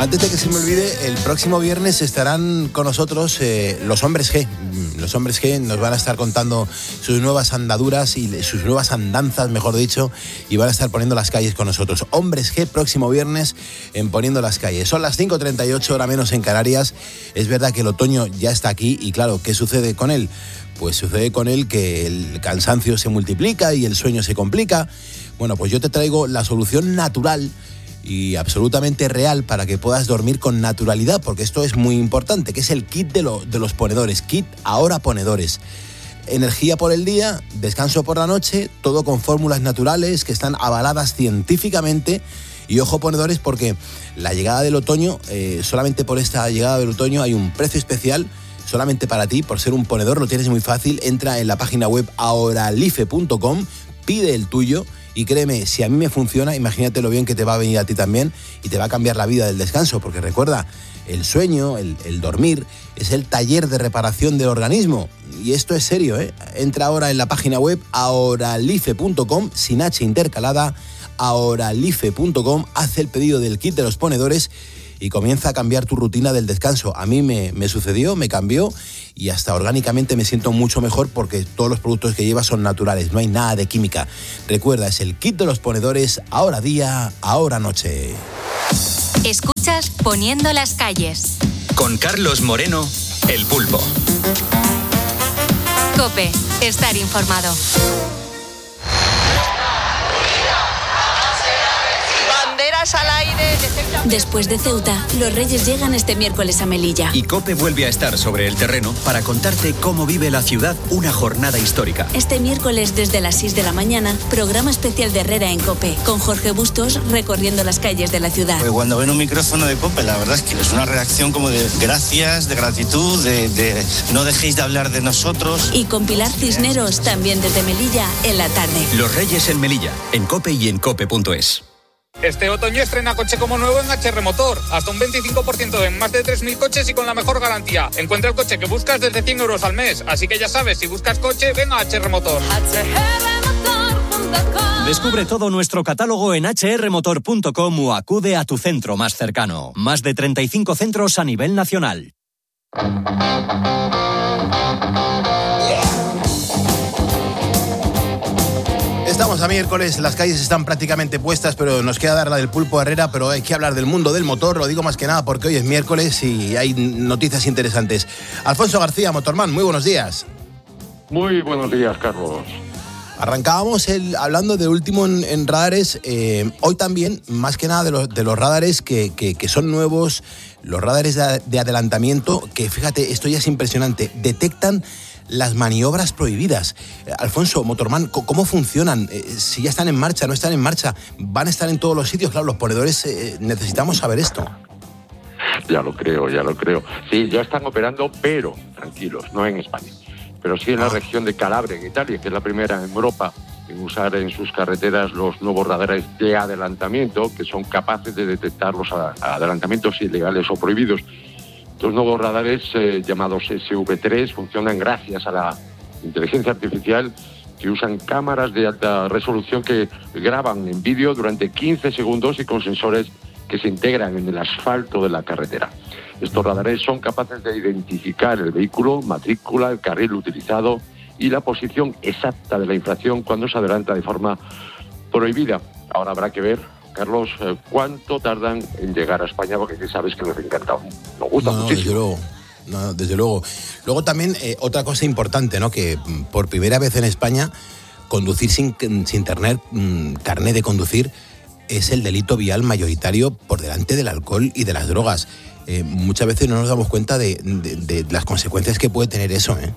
Antes de que se me olvide, el próximo viernes estarán con nosotros los Hombres G. Los Hombres G nos van a estar contando sus nuevas andaduras y sus nuevas andanzas, mejor dicho, y van a estar poniendo las calles con nosotros. Hombres G, próximo viernes en Poniendo las Calles. Son las 5:38, hora menos en Canarias. Es verdad que el otoño ya está aquí y claro, ¿qué sucede con él? Pues sucede con él que el cansancio se multiplica y el sueño se complica. Bueno, pues yo te traigo la solución natural y absolutamente real para que puedas dormir con naturalidad, porque esto es muy importante, que es el kit de los ponedores, kit ahora ponedores. Energía por el día, descanso por la noche, todo con fórmulas naturales que están avaladas científicamente. Y ojo ponedores, porque la llegada del otoño, solamente por esta llegada del otoño hay un precio especial solamente para ti, por ser un ponedor. Lo tienes muy fácil, entra en la página web ahoralife.com, pide el tuyo. Y créeme, si a mí me funciona, imagínate lo bien que te va a venir a ti también y te va a cambiar la vida del descanso, porque recuerda, el sueño, el dormir, es el taller de reparación del organismo. Y esto es serio, ¿eh? Entra ahora en la página web ahoralife.com, sin H intercalada, ahoralife.com, haz el pedido del kit de los ponedores y comienza a cambiar tu rutina del descanso. A mí me sucedió, me cambió y hasta orgánicamente me siento mucho mejor porque todos los productos que lleva son naturales, no hay nada de química. Recuerda, es el kit de los ponedores, ahora día, ahora noche. Escuchas Poniendo las Calles. Con Carlos Moreno, El Pulpo. COPE, estar informado. Al aire de Ceuta. Después de Ceuta, los Reyes llegan este miércoles a Melilla. Y COPE vuelve a estar sobre el terreno para contarte cómo vive la ciudad una jornada histórica. Este miércoles desde las 6 de la mañana, programa especial de Herrera en COPE, con Jorge Bustos recorriendo las calles de la ciudad. Pues cuando ven un micrófono de COPE, la verdad es que es una reacción como de gracias, de gratitud, de no dejéis de hablar de nosotros. Y con Pilar Cisneros, también desde Melilla, en la tarde. Los Reyes en Melilla, en COPE y en cope.es. Este otoño estrena coche como nuevo en HR Motor. Hasta un 25% en más de 3.000 coches y con la mejor garantía. Encuentra el coche que buscas desde 100 euros al mes. Así que ya sabes, si buscas coche, ven a HR Motor. Descubre todo nuestro catálogo en hrmotor.com o acude a tu centro más cercano. Más de 35 centros a nivel nacional. Estamos a miércoles, las calles están prácticamente puestas, pero nos queda dar la del Pulpo Herrera, pero hay que hablar del mundo del motor, lo digo más que nada porque hoy es miércoles y hay noticias interesantes. Alfonso García, Motorman, muy buenos días. Muy buenos días, Carlos. Arrancábamos hablando de último en radares, hoy también, más que nada de los radares que son nuevos, los radares de adelantamiento, que fíjate, esto ya es impresionante, detectan las maniobras prohibidas. Alfonso, Motorman, ¿cómo funcionan? Si ya están en marcha, no están en marcha, van a estar en todos los sitios. Claro, los ponedores necesitamos saber esto. Ya lo creo. Sí, ya están operando, pero tranquilos, no en España, pero sí en la región de Calabria, en Italia, que es la primera en Europa en usar en sus carreteras los nuevos radares de adelantamiento, que son capaces de detectar los adelantamientos ilegales o prohibidos. Los nuevos radares llamados SV3 funcionan gracias a la inteligencia artificial, que usan cámaras de alta resolución que graban en vídeo durante 15 segundos y con sensores que se integran en el asfalto de la carretera. Estos radares son capaces de identificar el vehículo, matrícula, el carril utilizado y la posición exacta de la infracción cuando se adelanta de forma prohibida. Ahora habrá que ver, Carlos, cuánto tardan en llegar a España, porque ya sabes que nos encanta, nos gusta muchísimo. Desde luego. Luego también otra cosa importante, ¿no? Que por primera vez en España conducir sin tener carné de conducir es el delito vial mayoritario por delante del alcohol y de las drogas. Muchas veces no nos damos cuenta de las consecuencias que puede tener eso, ¿eh?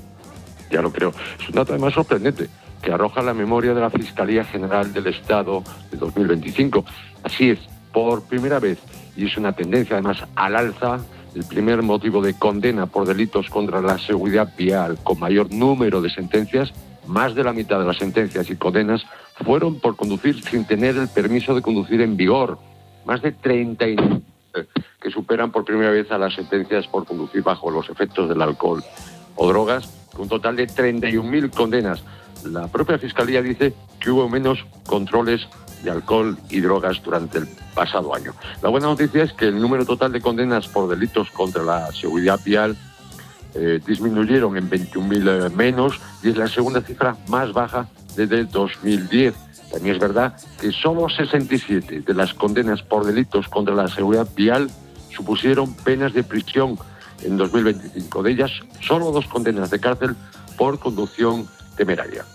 Ya lo creo. Es un dato además sorprendente que arroja la memoria de la Fiscalía General del Estado de 2025. Así es, por primera vez, y es una tendencia además al alza, el primer motivo de condena por delitos contra la seguridad vial con mayor número de sentencias, más de la mitad de las sentencias y condenas fueron por conducir sin tener el permiso de conducir en vigor. Más de 30 que superan por primera vez a las sentencias por conducir bajo los efectos del alcohol o drogas, un total de 31.000 condenas. La propia Fiscalía dice que hubo menos controles de alcohol y drogas durante el pasado año. La buena noticia es que el número total de condenas por delitos contra la seguridad vial disminuyeron en 21.000 menos, y es la segunda cifra más baja desde 2010. También es verdad que solo 67 de las condenas por delitos contra la seguridad vial supusieron penas de prisión en 2025. De ellas, solo 2 condenas de cárcel por conducción temeraria.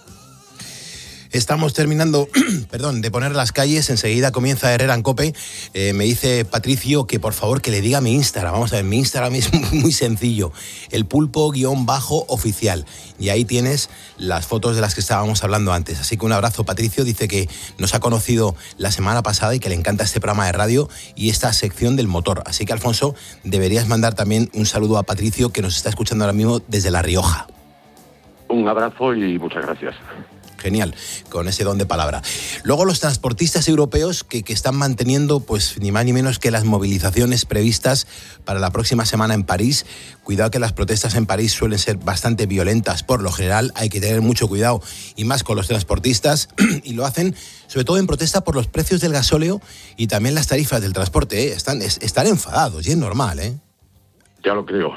Estamos terminando, de poner las calles. Enseguida comienza Herrera en COPE. Me dice Patricio que por favor que le diga mi Instagram. Vamos a ver, mi Instagram es muy sencillo. El pulpo_oficial. Y ahí tienes las fotos de las que estábamos hablando antes. Así que un abrazo, Patricio. Dice que nos ha conocido la semana pasada y que le encanta este programa de radio y esta sección del motor. Así que, Alfonso, deberías mandar también un saludo a Patricio, que nos está escuchando ahora mismo desde La Rioja. Un abrazo y muchas gracias. Genial, con ese don de palabra. Luego los transportistas europeos que están manteniendo pues ni más ni menos que las movilizaciones previstas para la próxima semana en París. Cuidado que las protestas en París suelen ser bastante violentas. Por lo general hay que tener mucho cuidado, y más con los transportistas, y lo hacen sobre todo en protesta por los precios del gasóleo y también las tarifas del transporte. Están enfadados y es normal, ¿eh? Ya lo creo,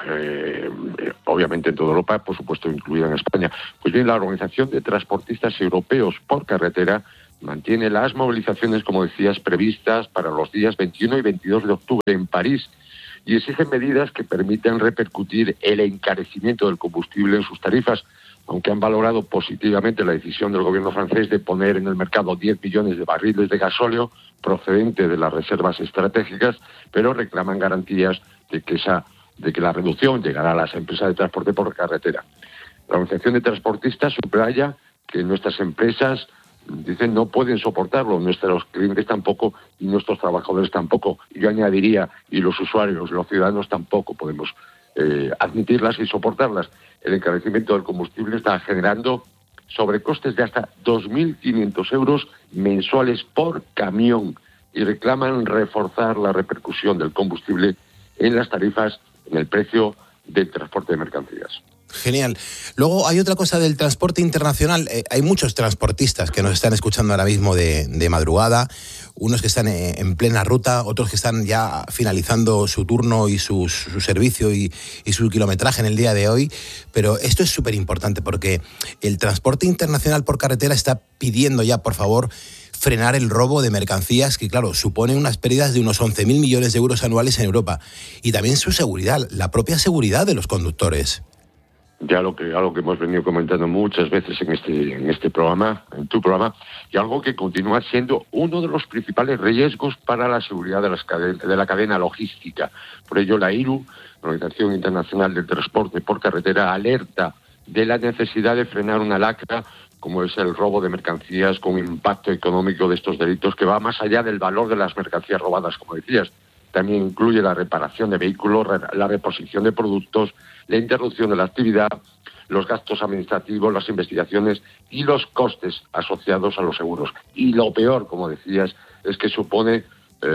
obviamente en toda Europa, por supuesto incluida en España. Pues bien, la Organización de Transportistas Europeos por Carretera mantiene las movilizaciones, como decías, previstas para los días 21 y 22 de octubre en París, y exigen medidas que permiten repercutir el encarecimiento del combustible en sus tarifas, aunque han valorado positivamente la decisión del gobierno francés de poner en el mercado 10 millones de barriles de gasóleo procedente de las reservas estratégicas, pero reclaman garantías de que la reducción llegará a las empresas de transporte por carretera. La Organización de Transportistas subraya que nuestras empresas, dicen, no pueden soportarlo, nuestros clientes tampoco y nuestros trabajadores tampoco. Y yo añadiría, y los usuarios, los ciudadanos tampoco podemos admitirlas y soportarlas. El encarecimiento del combustible está generando sobrecostes de hasta 2.500 euros mensuales por camión, y reclaman reforzar la repercusión del combustible en las tarifas, en el precio del transporte de mercancías. Genial. Luego hay otra cosa del transporte internacional. Hay muchos transportistas que nos están escuchando ahora mismo de madrugada, unos que están en plena ruta, otros que están ya finalizando su turno y su servicio y su kilometraje en el día de hoy. Pero esto es súper importante porque el transporte internacional por carretera está pidiendo ya, por favor, frenar el robo de mercancías, que claro, supone unas pérdidas de unos 11.000 millones de euros anuales en Europa. Y también su seguridad, la propia seguridad de los conductores. Ya algo que hemos venido comentando muchas veces en este programa, en tu programa, y algo que continúa siendo uno de los principales riesgos para la seguridad de la cadena logística. Por ello, la IRU, la Organización Internacional del Transporte por Carretera, alerta de la necesidad de frenar una lacra como es el robo de mercancías con impacto económico de estos delitos, que va más allá del valor de las mercancías robadas, como decías. También incluye la reparación de vehículos, la reposición de productos, la interrupción de la actividad, los gastos administrativos, las investigaciones y los costes asociados a los seguros. Y lo peor, como decías, es que se pone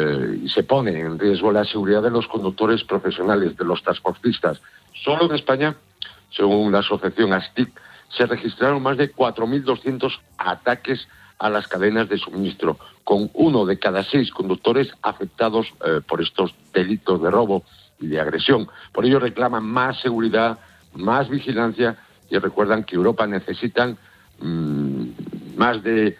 en riesgo la seguridad de los conductores profesionales, de los transportistas. Solo en España, según la asociación ASTIC, se registraron más de 4.200 ataques a las cadenas de suministro, con 1 de cada 6 conductores afectados por estos delitos de robo y de agresión. Por ello reclaman más seguridad, más vigilancia, y recuerdan que Europa necesitan más de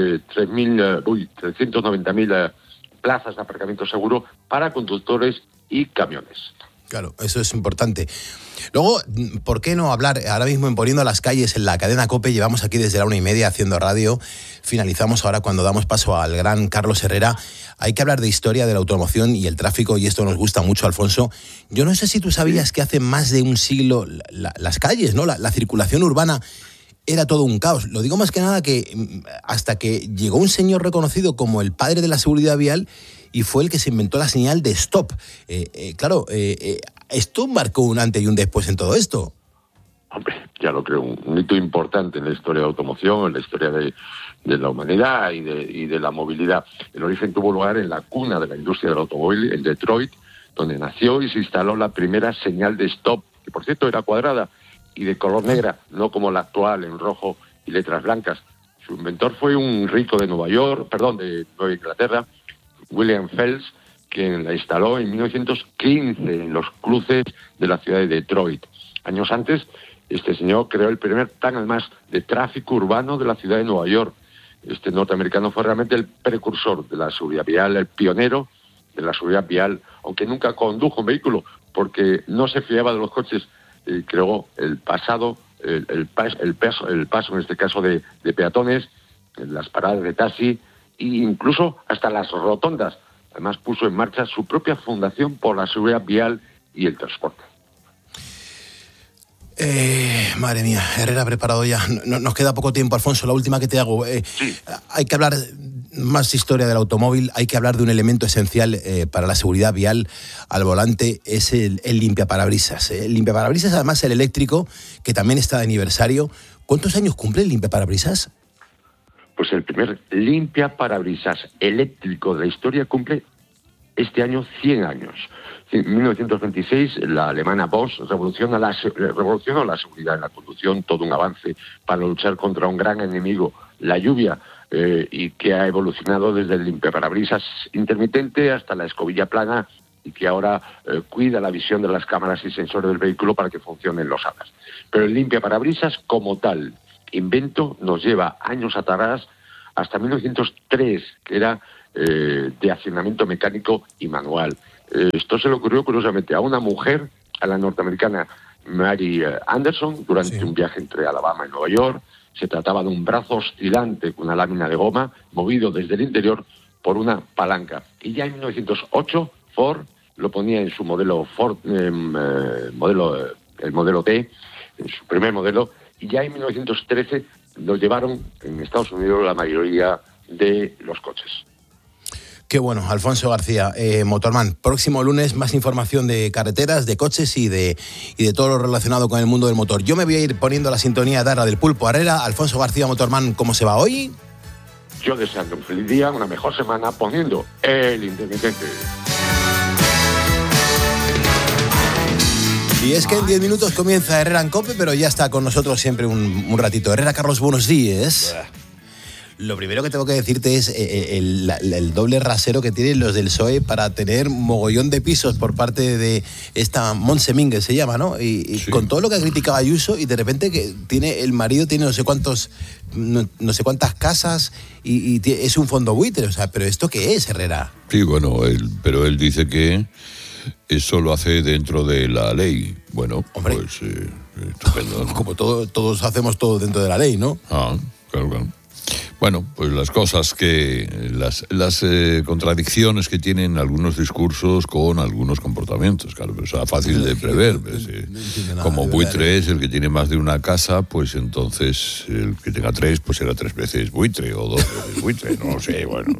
390.000 plazas de aparcamiento seguro para conductores y camiones. Claro, eso es importante. Luego, ¿por qué no hablar ahora mismo en Poniendo las Calles en la cadena COPE? Llevamos aquí desde la 1:30 haciendo radio. Finalizamos ahora cuando damos paso al gran Carlos Herrera. Hay que hablar de historia de la automoción y el tráfico, y esto nos gusta mucho, Alfonso. Yo no sé si tú sabías que hace más de un siglo las calles, ¿no? La circulación urbana era todo un caos. Lo digo más que nada que hasta que llegó un señor reconocido como el padre de la seguridad vial y fue el que se inventó la señal de stop. Esto marcó un antes y un después en todo esto. Hombre, ya lo creo, un hito importante en la historia de la automoción, en la historia de la humanidad y de la movilidad. El origen tuvo lugar en la cuna de la industria del automóvil, en Detroit, donde nació y se instaló la primera señal de stop, que por cierto era cuadrada y de color negra, no como la actual en rojo y letras blancas. Su inventor fue un rico de Nueva Inglaterra, William Phelps, quien la instaló en 1915 en los cruces de la ciudad de Detroit. Años antes, este señor creó el primer plan, además, de tráfico urbano de la ciudad de Nueva York. Este norteamericano fue realmente el precursor de la seguridad vial, el pionero de la seguridad vial, aunque nunca condujo un vehículo, porque no se fiaba de los coches. Creó el paso, en este caso, de peatones, las paradas de taxi e incluso hasta las rotondas. Además, puso en marcha su propia fundación por la seguridad vial y el transporte. Madre mía, Herrera ha preparado ya. Nos queda poco tiempo, Alfonso. La última que te hago. Sí. Hay que hablar más historia del automóvil. Hay que hablar de un elemento esencial para la seguridad vial al volante. Es el limpiaparabrisas. El limpiaparabrisas, además, el eléctrico, que también está de aniversario. ¿Cuántos años cumple el limpiaparabrisas? Pues el primer limpiaparabrisas eléctrico de la historia cumple este año 100 años. En 1926, la alemana Bosch revolucionó la seguridad en la conducción, todo un avance para luchar contra un gran enemigo, la lluvia, y que ha evolucionado desde el limpiaparabrisas intermitente hasta la escobilla plana y que ahora cuida la visión de las cámaras y sensores del vehículo para que funcionen los alas. Pero el limpiaparabrisas como tal invento nos lleva años atrás, hasta 1903, que era de accionamiento mecánico y manual. Esto se le ocurrió curiosamente a una mujer, a la norteamericana Mary Anderson, durante un viaje entre Alabama y Nueva York. Se trataba de un brazo oscilante con una lámina de goma movido desde el interior por una palanca. Y ya en 1908 Ford lo ponía en su modelo Ford, el modelo T, en su primer modelo, y ya en 1913 lo llevaron en Estados Unidos la mayoría de los coches. Qué bueno, Alfonso García, Motorman. Próximo lunes más información de carreteras, de coches y de todo lo relacionado con el mundo del motor. Yo me voy a ir poniendo la sintonía de del Pulpo Herrera. Alfonso García, Motorman, ¿cómo se va hoy? Yo deseando un feliz día, una mejor semana, poniendo el intermitente. Y es que en 10 minutos comienza Herrera en COPE, pero ya está con nosotros siempre un ratito. Herrera, Carlos, buenos días. Lo primero que tengo que decirte es el doble rasero que tienen los del PSOE para tener mogollón de pisos por parte de esta Montse Mínguez, se llama, ¿no? Y sí, con todo lo que ha criticado Ayuso, y de repente que el marido tiene no sé cuántas casas y es un fondo buitre, o sea, ¿pero esto qué es, Herrera? Sí, bueno, pero él dice que eso lo hace dentro de la ley. Bueno, hombre, pues estupendo, ¿no? Como todos hacemos todo dentro de la ley, ¿no? Ah, claro. Bueno, pues las cosas las contradicciones que tienen algunos discursos con algunos comportamientos, claro, pero eso es fácil de prever. Como buitre es el que tiene más de una casa, pues entonces el que tenga 3, pues será 3 veces buitre o 2 veces buitre, no lo sé, bueno.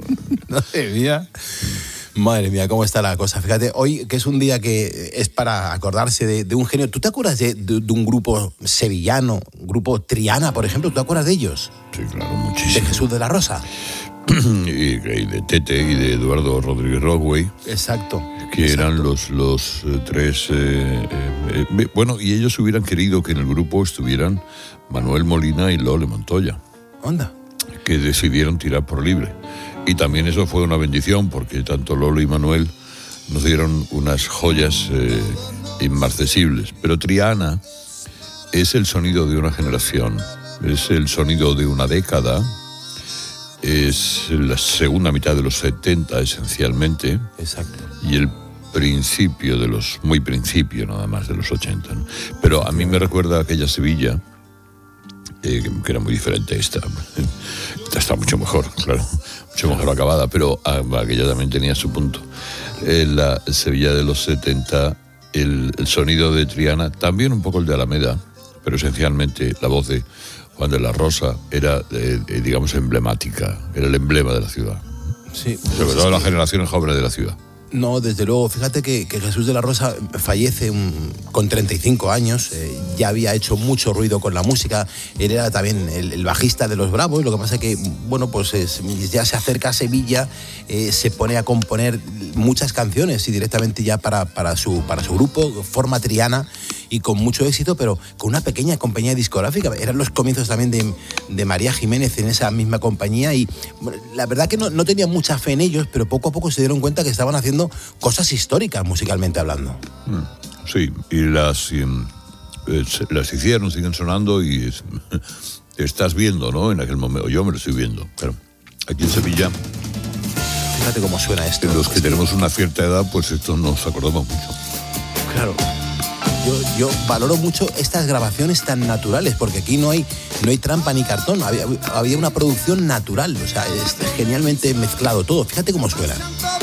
Madre mía, cómo está la cosa. Fíjate, hoy que es un día que es para acordarse de un genio. ¿Tú te acuerdas de un grupo sevillano, grupo Triana, por ejemplo? ¿Tú te acuerdas de ellos? Sí, claro, muchísimo. De Jesús de la Rosa. Y de Tete y de Eduardo Rodríguez Rogüey. Exacto. Que eran los 3... bueno, y ellos hubieran querido que en el grupo estuvieran Manuel Molina y Lole Montoya. Onda. Que decidieron tirar por libre. Y también eso fue una bendición, porque tanto Lolo y Manuel nos dieron unas joyas inmarcesibles. Pero Triana es el sonido de una generación, es el sonido de una década, es la segunda mitad de los 70 esencialmente. Exacto. Y el principio muy principio nada más de los 80, ¿no? Pero a mí me recuerda aquella Sevilla, que era muy diferente esta está mucho mejor, claro, mucho mejor acabada, pero aquella también tenía su punto. La Sevilla de los 70, el sonido de Triana, también un poco el de Alameda, pero esencialmente la voz de Juan de la Rosa era, digamos, emblemática, era el emblema de la ciudad. Sí. Sobre todo las generaciones jóvenes de la ciudad. No, desde luego. Fíjate que Jesús de la Rosa fallece con 35 años. Ya había hecho mucho ruido con la música. Él era también el bajista de Los Bravos. Lo que pasa es que, bueno, pues ya se acerca a Sevilla, se pone a componer muchas canciones y directamente ya para su grupo, forma Triana. y con mucho éxito, pero con una pequeña compañía discográfica. Eran los comienzos también de María Jiménez en esa misma compañía y bueno, la verdad que no tenía mucha fe en ellos, pero poco a poco se dieron cuenta que estaban haciendo cosas históricas musicalmente hablando. Sí, y las hicieron, siguen sonando y estás viendo, ¿no? En aquel momento, yo me lo estoy viendo, pero aquí en Sevilla... Fíjate cómo suena esto. Los que tenemos una cierta edad, pues esto nos acordamos mucho. Claro. Yo valoro mucho estas grabaciones tan naturales, porque aquí no hay trampa ni cartón, había una producción natural, o sea, es genialmente mezclado todo. Fíjate cómo suena.